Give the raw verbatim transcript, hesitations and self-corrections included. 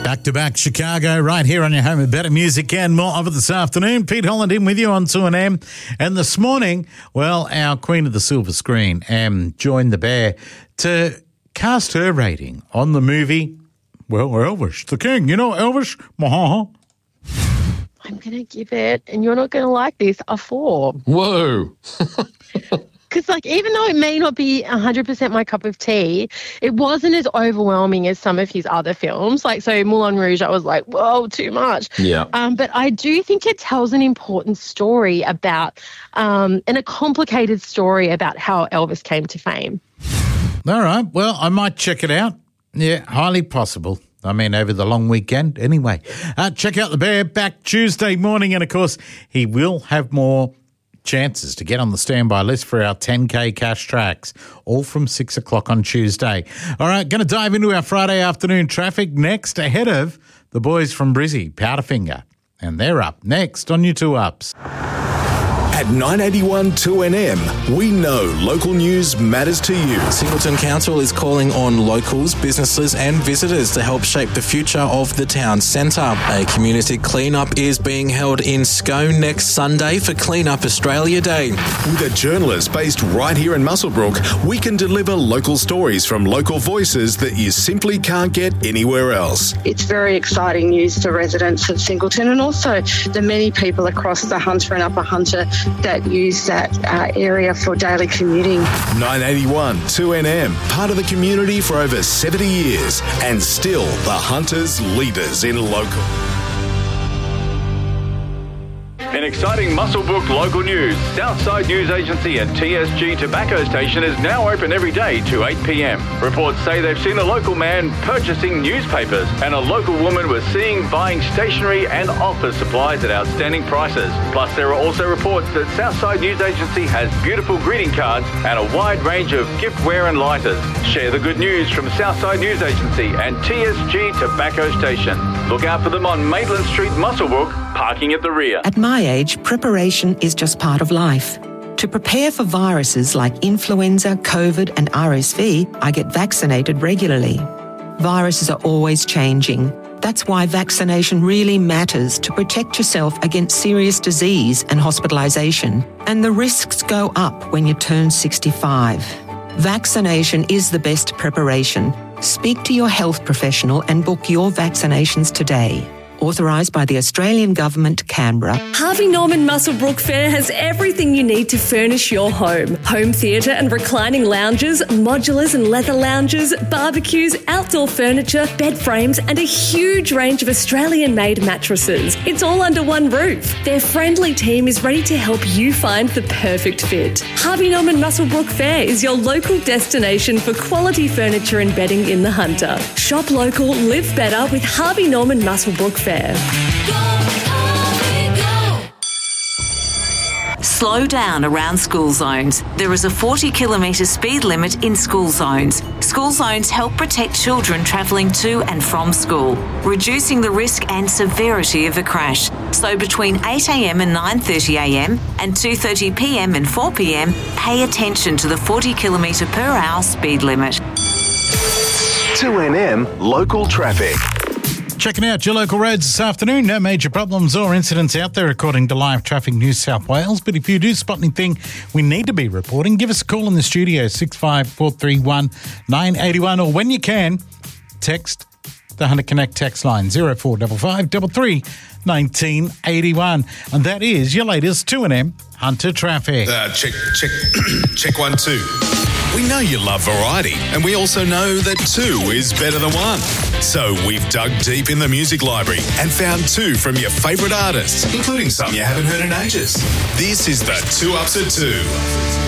Back-to-back Chicago right here on your home of better music and more of it this afternoon. Pete Holland in with you on two N M. And this morning, well, our queen of the silver screen um, joined the bear to cast her rating on the movie, well, Elvis, the king. You know Elvis? Mahaha. I'm going to give it, and you're not going to like this, a four. Whoa. Because, like, even though it may not be one hundred percent my cup of tea, it wasn't as overwhelming as some of his other films. Like, so Moulin Rouge, I was like, whoa, too much. Yeah. Um, but I do think it tells an important story about, um, and a complicated story about how Elvis came to fame. All right. Well, I might check it out. Yeah, highly possible. I mean, over the long weekend. Anyway, uh, check out the bear back Tuesday morning. And, of course, he will have more chances to get on the standby list for our ten K cash tracks, all from six o'clock on Tuesday. All right, going to dive into our Friday afternoon traffic next, ahead of the boys from Brizzy, Powderfinger. And they're up next on your two ups. At nine eighty-one two N M, we know local news matters to you. Singleton Council is calling on locals, businesses and visitors to help shape the future of the town centre. A community clean-up is being held in Scone next Sunday for Clean Up Australia Day. With a journalist based right here in Muswellbrook, we can deliver local stories from local voices that you simply can't get anywhere else. It's very exciting news to residents of Singleton and also the many people across the Hunter and Upper Hunter that use that uh, area for daily commuting. nine eighty-one two N M, part of the community for over seventy years and still the Hunters' leaders in local. In exciting Muswellbrook local news, Southside News Agency and T S G Tobacco Station is now open every day to eight p.m. Reports say they've seen a local man purchasing newspapers and a local woman was seen buying stationery and office supplies at outstanding prices. Plus, there are also reports that Southside News Agency has beautiful greeting cards and a wide range of giftware and lighters. Share the good news from Southside News Agency and T S G Tobacco Station. Look out for them on Maitland Street, Muswellbrook, parking at the rear. At my age, preparation is just part of life. To prepare for viruses like influenza, COVID and R S V, I get vaccinated regularly. Viruses are always changing. That's why vaccination really matters to protect yourself against serious disease and hospitalisation. And the risks go up when you turn sixty-five. Vaccination is the best preparation. Speak to your health professional and book your vaccinations today. Authorised by the Australian Government, Canberra. Harvey Norman Muswellbrook Fair has everything you need to furnish your home. Home theatre and reclining lounges, modulars and leather lounges, barbecues, outdoor furniture, bed frames and a huge range of Australian-made mattresses. It's all under one roof. Their friendly team is ready to help you find the perfect fit. Harvey Norman Muswellbrook Fair is your local destination for quality furniture and bedding in the Hunter. Shop local, live better with Harvey Norman Muswellbrook Fair. Fair. Slow down around school zones. There is a forty kilometre speed limit in school zones. School zones help protect children travelling to and from school, reducing the risk and severity of a crash. So between eight a.m. and nine thirty a.m. and two thirty p.m. and four p.m, pay attention to the forty kilometre per hour speed limit. two N M Local Traffic. Checking out your local roads this afternoon. No major problems or incidents out there according to Live Traffic New South Wales. But if you do spot anything we need to be reporting, give us a call in the studio, six five four three one nine eight one, or when you can, text the Hunter Connect text line, zero four five five three three nineteen eighty-one. And that is your latest two N M Hunter Traffic. Uh, check, check, check one, two. We know you love variety, and we also know that two is better than one. So we've dug deep in the music library and found two from your favourite artists, including some you haven't heard in ages. This is the Two Ups at Two.